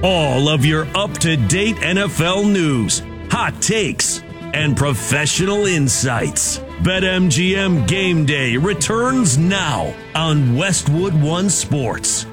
All of your up-to-date NFL news, hot takes, and professional insights. BetMGM Game Day returns now on Westwood One Sports.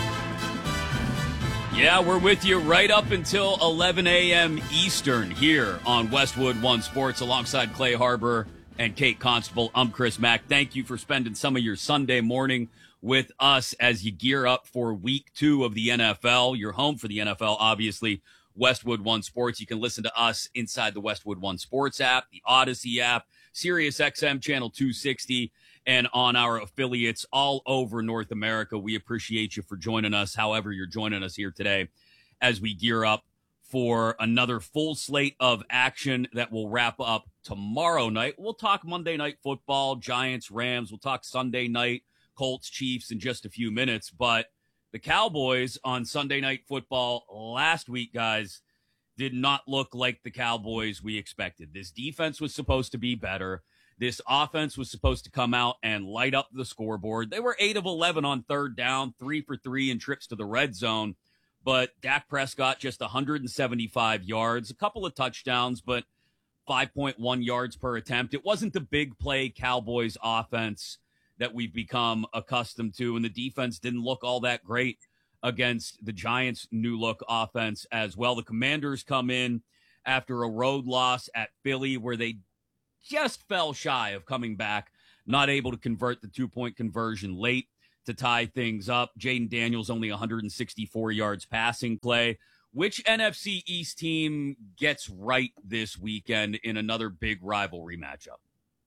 Yeah, we're with you right up until 11 a.m. Eastern here on Westwood One Sports alongside Clay Harbor and Kate Constable. I'm Chris Mack. Thank you for spending some of your Sunday morning with us as you gear up for week 2 of the NFL. You're home for the NFL, obviously, Westwood One Sports. You can listen to us inside the Westwood One Sports app, the Odyssey app, SiriusXM Channel 260, and on our affiliates all over North America. We appreciate you for joining us, however you're joining us here today, as we gear up for another full slate of action that will wrap up tomorrow night. We'll talk Monday Night Football, Giants, Rams. We'll talk Sunday night, Colts, Chiefs in just a few minutes. But the Cowboys on Sunday Night Football last week, guys, did not look like the Cowboys we expected. This defense was supposed to be better. This offense was supposed to come out and light up the scoreboard. They were 8 of 11 on third down, 3 for 3 in trips to the red zone. But Dak Prescott just 175 yards, a couple of touchdowns, but 5.1 yards per attempt. It wasn't the big play Cowboys offense that we've become accustomed to, and the defense didn't look all that great against the Giants' new-look offense as well. The Commanders come in after a road loss at Philly where they just fell shy of coming back, not able to convert the 2-point conversion late to tie things up. Jaden Daniels only 164 yards passing play. Which NFC East team gets right this weekend in another big rivalry matchup?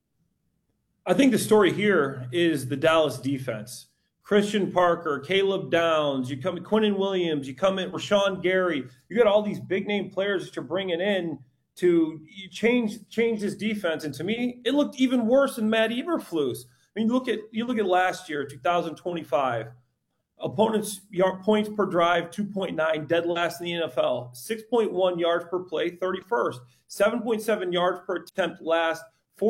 I think the story here is the Dallas defense. Christian Parker, Caleb Downs, you come in Quinnen Williams, you come in Rashawn Gary. You got all these big name players that you're bringing in to change this defense. And to me, it looked even worse than Matt Eberflus. I mean, you look at last year, 2025. Opponents' points per drive, 2.9, dead last in the NFL. 6.1 yards per play, 31st. 7.7 yards per attempt last.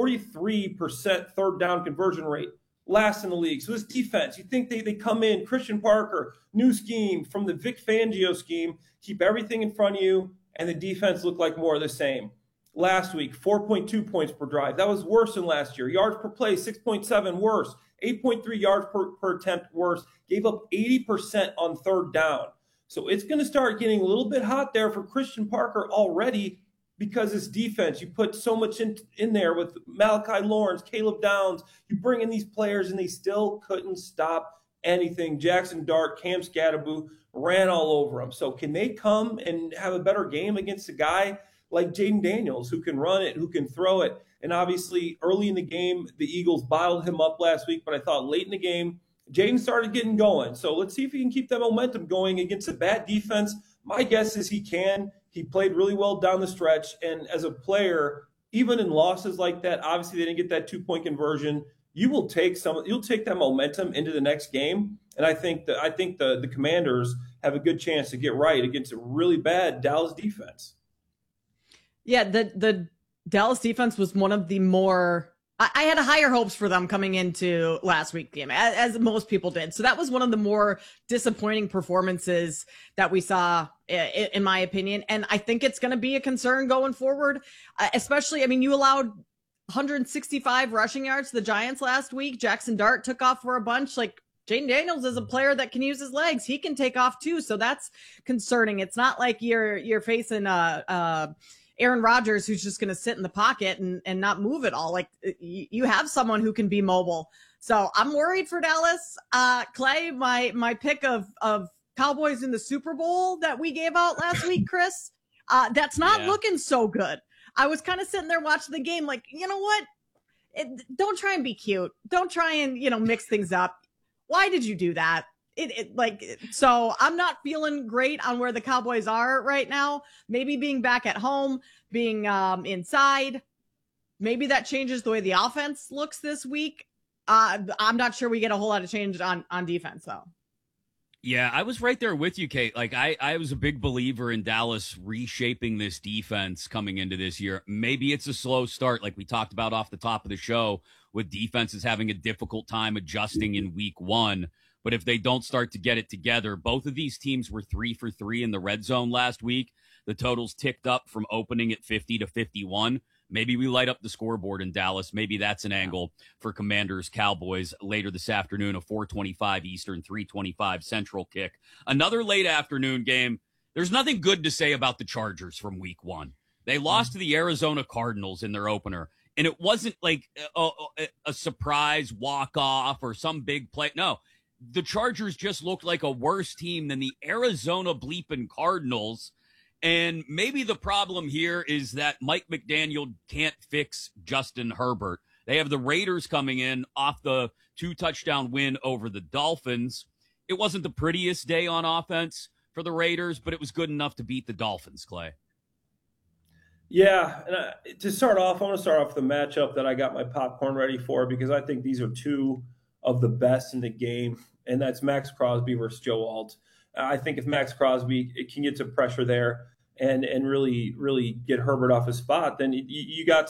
43% third down conversion rate, last in the league. So this defense, you think they come in, Christian Parker, new scheme from the Vic Fangio scheme, keep everything in front of you, and the defense looked like more of the same. Last week, 4.2 points per drive. That was worse than last year. Yards per play, 6.7, worse. 8.3 yards per attempt, worse. Gave up 80% on third down. So it's going to start getting a little bit hot there for Christian Parker already, because this defense, you put so much in there with Malachi Lawrence, Caleb Downs. You bring in these players, and they still couldn't stop anything. Jackson Dart, Cam Scatterbo ran all over them. So can they come and have a better game against a guy like Jaden Daniels, who can run it, who can throw it? And obviously, early in the game, the Eagles bottled him up last week, but I thought late in the game, Jaden started getting going. So let's see if he can keep that momentum going against a bad defense. My guess is he can. He played really well down the stretch. And as a player, even in losses like that, obviously they didn't get that 2-point conversion. You'll take that momentum into the next game. And I think the Commanders have a good chance to get right against a really bad Dallas defense. Yeah, the Dallas defense was one of the more I had higher hopes for them coming into last week's game, as most people did. So that was one of the more disappointing performances that we saw, in my opinion. And I think it's going to be a concern going forward, especially, I mean, you allowed 165 rushing yards to the Giants last week. Jackson Dart took off for a bunch. Like, Jaden Daniels is a player that can use his legs. He can take off too. So that's concerning. It's not like you're facing Aaron Rodgers, who's just going to sit in the pocket and not move at all. Like, you have someone who can be mobile. So I'm worried for Dallas. Clay, my pick of Cowboys in the Super Bowl that we gave out last week, Chris, that's not looking so good. I was kind of sitting there watching the game like, you know what? Don't try and be cute. Don't try and, mix things up. Why did you do that? So I'm not feeling great on where the Cowboys are right now. Maybe being back at home, being inside, maybe that changes the way the offense looks this week. I'm not sure we get a whole lot of change on defense, though. Yeah, I was right there with you, Kate. Like, I was a big believer in Dallas reshaping this defense coming into this year. Maybe it's a slow start, like we talked about off the top of the show, with defenses having a difficult time adjusting in week one. But if they don't start to get it together, both of these teams were 3 for 3 in the red zone last week. The totals ticked up from opening at 50 to 51. Maybe we light up the scoreboard in Dallas. Maybe that's an angle for Commanders Cowboys later this afternoon, a 4:25 Eastern, 3:25 Central kick. Another late afternoon game. There's nothing good to say about the Chargers from week 1. They lost to the Arizona Cardinals in their opener, and it wasn't like a surprise walk-off or some big play. No, the Chargers just looked like a worse team than the Arizona bleeping Cardinals. And maybe the problem here is that Mike McDaniel can't fix Justin Herbert. They have the Raiders coming in off the 2-touchdown win over the Dolphins. It wasn't the prettiest day on offense for the Raiders, but it was good enough to beat the Dolphins, Clay. Yeah, and to start off, I want to start off with the matchup that I got my popcorn ready for, because I think these are two of the best in the game, and that's Max Crosby versus Joe Alt. I think if Max Crosby can get some pressure there and really get Herbert off his spot, then you got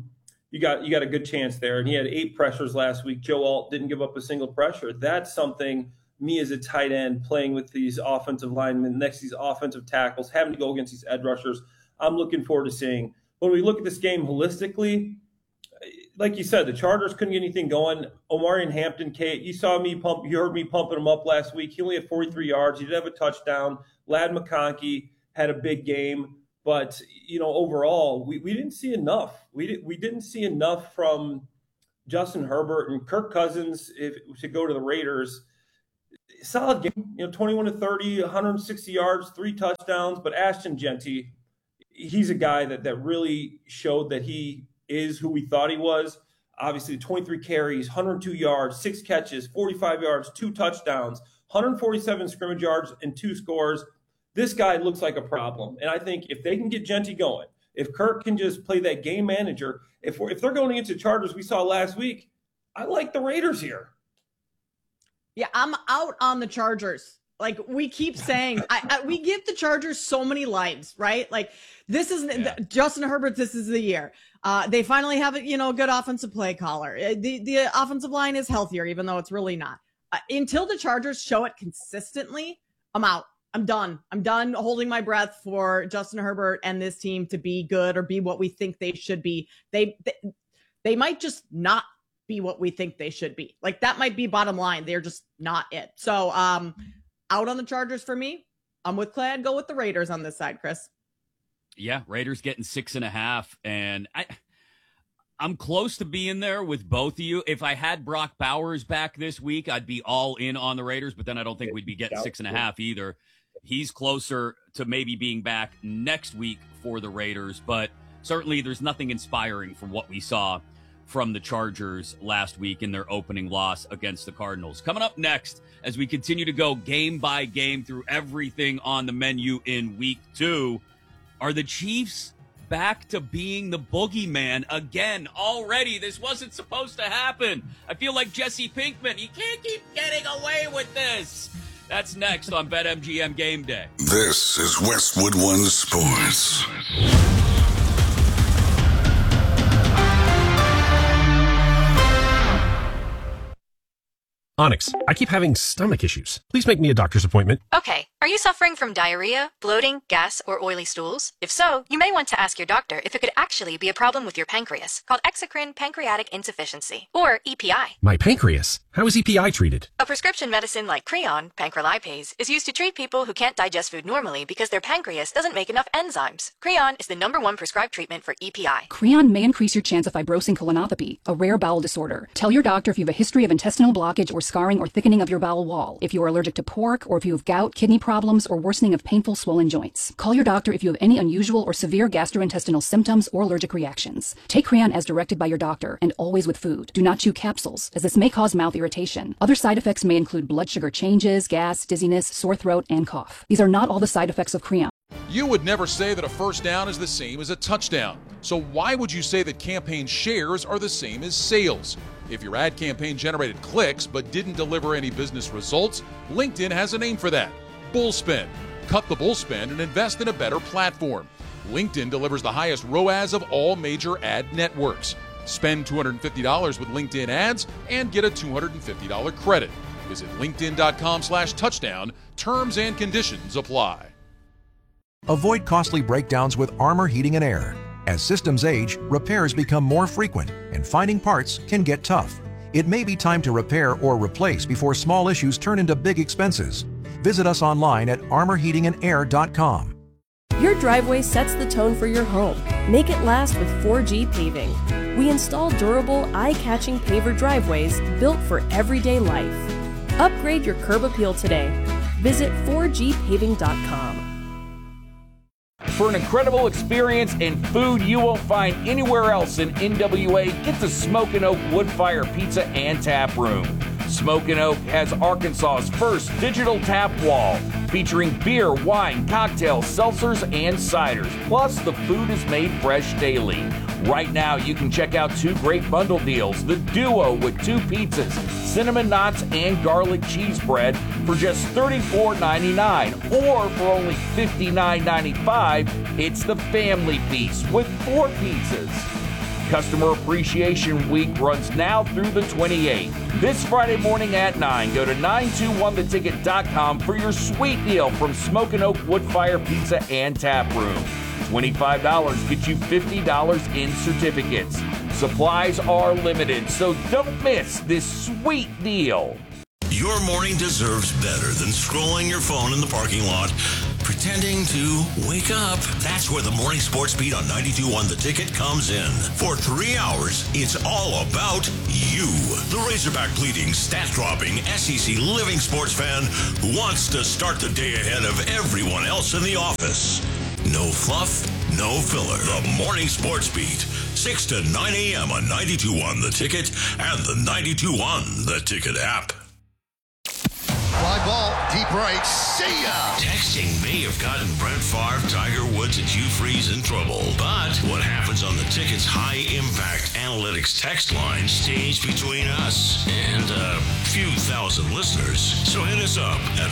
a good chance there. And he had 8 pressures last week. Joe Alt didn't give up a single pressure. That's something me as a tight end playing with these offensive linemen next to these offensive tackles, having to go against these edge rushers, I'm looking forward to seeing. When we look at this game holistically, like you said, the Chargers couldn't get anything going. Omarion Hampton, Kate, you heard me pumping him up last week. He only had 43 yards. He did have a touchdown. Ladd McConkey had a big game, but overall, we didn't see enough. We didn't see enough from Justin Herbert and Kirk Cousins to go to the Raiders. Solid game, 21 to 30, 160 yards, 3 touchdowns. But Ashton Jeanty, he's a guy that really showed that he is who we thought he was. Obviously, 23 carries, 102 yards, 6 catches, 45 yards, 2 touchdowns, 147 scrimmage yards, and 2 scores. This guy looks like a problem. And I think if they can get Jeanty going, if Kirk can just play that game manager, if they're going against the Chargers we saw last week, I like the Raiders here. Yeah, I'm out on the Chargers. Like we keep saying, we give the Chargers so many lines, right? Like this is Justin Herbert. This is the year. They finally have a good offensive play caller. The offensive line is healthier, even though it's really not. Until the Chargers show it consistently, I'm out. I'm done. I'm done holding my breath for Justin Herbert and this team to be good or be what we think they should be. They might just not be what we think they should be. Like that might be bottom line. They're just not it. So out on the Chargers for me. I'm with Clay. I'd go with the Raiders on this side, Chris. Yeah, Raiders getting 6.5, and I'm close to being there with both of you. If I had Brock Bowers back this week, I'd be all in on the Raiders, but then I don't think we'd be getting 6.5 either. He's closer to maybe being back next week for the Raiders, but certainly there's nothing inspiring from what we saw from the Chargers last week in their opening loss against the Cardinals. Coming up next, as we continue to go game by game through everything on the menu in week 2, are the Chiefs back to being the boogeyman again already? This wasn't supposed to happen. I feel like Jesse Pinkman. You can't keep getting away with this. That's next on BetMGM Game Day. This is Westwood One Sports. Onyx, I keep having stomach issues. Please make me a doctor's appointment. Okay, are you suffering from diarrhea, bloating, gas, or oily stools? If so, you may want to ask your doctor if it could actually be a problem with your pancreas, called exocrine pancreatic insufficiency, or EPI. My pancreas? How is EPI treated? A prescription medicine like Creon, pancrelipase, is used to treat people who can't digest food normally because their pancreas doesn't make enough enzymes. Creon is the #1 prescribed treatment for EPI. Creon may increase your chance of fibrosing colonopathy, a rare bowel disorder. Tell your doctor if you have a history of intestinal blockage or scarring or thickening of your bowel wall, if you are allergic to pork, or if you have gout, kidney problems, or worsening of painful swollen joints. Call your doctor if you have any unusual or severe gastrointestinal symptoms or allergic reactions. Take Creon as directed by your doctor, and always with food. Do not chew capsules, as this may cause mouth irritation. Other side effects may include blood sugar changes, gas, dizziness, sore throat, and cough. These are not all the side effects of Creon. You would never say that a first down is the same as a touchdown. So why would you say that campaign shares are the same as sales? If your ad campaign generated clicks but didn't deliver any business results, LinkedIn has a name for that: Bullspend. Cut the bullspend and invest in a better platform. LinkedIn delivers the highest ROAS of all major ad networks. Spend $250 with LinkedIn ads and get a $250 credit. Visit linkedin.com/touchdown. Terms and conditions apply. Avoid costly breakdowns with Armor Heating and Air. As systems age, repairs become more frequent, and finding parts can get tough. It may be time to repair or replace before small issues turn into big expenses. Visit us online at armorheatingandair.com. Your driveway sets the tone for your home. Make it last with 4G Paving. We install durable, eye-catching paver driveways built for everyday life. Upgrade your curb appeal today. Visit 4gpaving.com. For an incredible experience and food you won't find anywhere else in NWA, get to Smokin' Oak Woodfire Pizza and Tap Room. Smokin' Oak has Arkansas's first digital tap wall, featuring beer, wine, cocktails, seltzers, and ciders. Plus, the food is made fresh daily. Right now, you can check out two great bundle deals. The Duo with 2 pizzas, cinnamon knots, and garlic cheese bread for just $34.99. Or for only $59.95, it's the Family Feast with 4 pizzas. Customer Appreciation Week runs now through the 28th. This Friday morning at 9, go to 921theticket.com for your sweet deal from Smokin' Oak Woodfire Pizza and Tap Room. $25 gets you $50 in certificates. Supplies are limited, so don't miss this sweet deal. Your morning deserves better than scrolling your phone in the parking lot, pretending to wake up. That's where the Morning Sports Beat on 92.1 The Ticket comes in. For 3 hours, it's all about you. The Razorback bleeding, stat-dropping, SEC living sports fan who wants to start the day ahead of everyone else in the office. No fluff, no filler. The Morning Sports Beat, 6 to 9 a.m. on 92.1 The Ticket and the 92.1 The Ticket app. Fly ball, deep right, see ya! Texting may have gotten Brett Favre, Tiger Woods, and Hugh Freeze in trouble. But what happens on the Ticket's high-impact analytics text line stays between us and a few thousand listeners. So hit us up at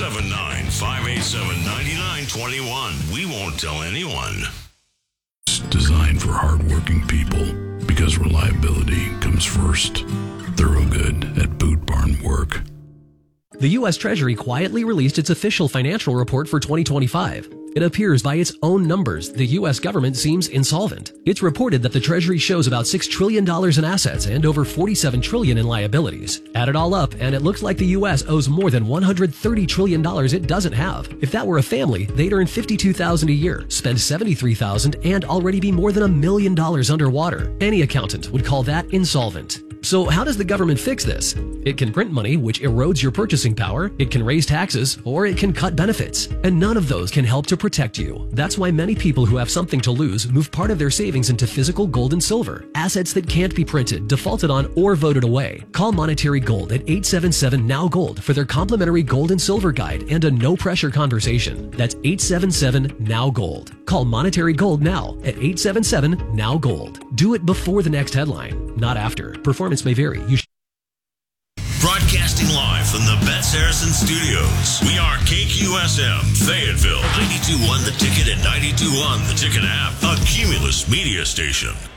479-587-9921. We won't tell anyone. It's designed for hardworking people because reliability comes first. Thorogood at Boot Barn Work. The U.S. Treasury quietly released its official financial report for 2025. It appears by its own numbers, the U.S. government seems insolvent. It's reported that the Treasury shows about $6 trillion in assets and over $47 trillion in liabilities. Add it all up, and it looks like the U.S. owes more than $130 trillion it doesn't have. If that were a family, they'd earn $52,000 a year, spend $73,000, and already be more than $1 million underwater. Any accountant would call that insolvent. So how does the government fix this? It can print money, which erodes your purchasing power, it can raise taxes, or it can cut benefits. And none of those can help to protect you. That's why many people who have something to lose move part of their savings into physical gold and silver, assets that can't be printed, defaulted on, or voted away. Call Monetary Gold at 877-NOW-GOLD for their complimentary gold and silver guide and a no-pressure conversation. That's 877-NOW-GOLD. Call Monetary Gold now at 877-NOW-GOLD. Do it before the next headline, not after. Performance may vary. Broadcasting live from the Betts Harrison Studios. We are KQSM, Fayetteville, 92.1 The Ticket and 92.1 The Ticket app, a Cumulus media station.